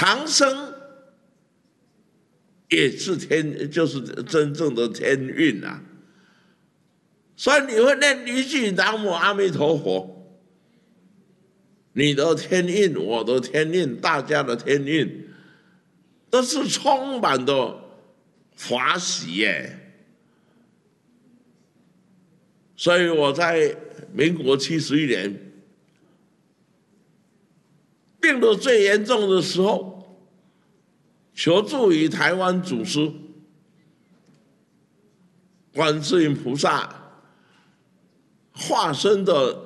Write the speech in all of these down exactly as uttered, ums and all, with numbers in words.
长生也是天，就是真正的天运啊。所以你会念一句南无阿弥陀佛，你的天运，我的天运，大家的天运，都是充满的华喜耶。所以我在民国七十一年病得最严重的时候，求助于台湾祖师观世音菩萨化身的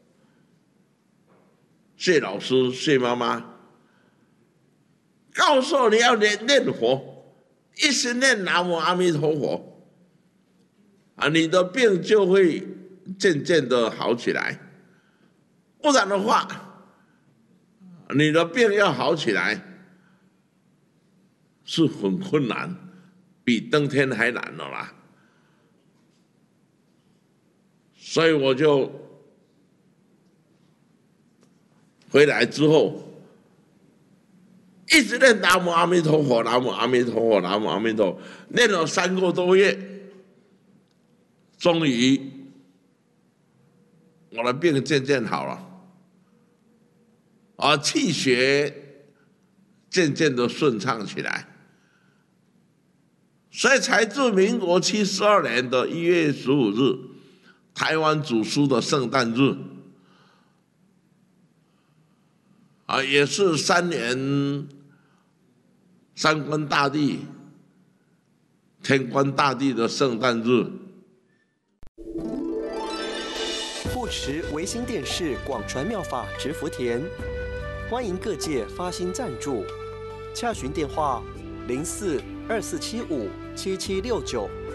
谢老师、谢妈妈，告诉我你要念念佛，一心念南无阿弥陀佛。啊，你的病就会渐渐的好起来，不然的话，你的病要好起来是很困难，比登天还难了啦。所以我就回来之后，一直念南无阿弥陀佛，南无阿弥陀佛，南无阿弥陀佛，念了三个多月。终于，我的病渐渐好了，啊，气血渐渐的顺畅起来，所以才自民国七十二年的一月十五日，台湾祖师的圣诞日，啊，也是三年三官大帝、天官大帝的圣诞日。 护持维新电视广传妙法植福田，欢迎各界发心赞助，洽询电话零四二四七五七七六九。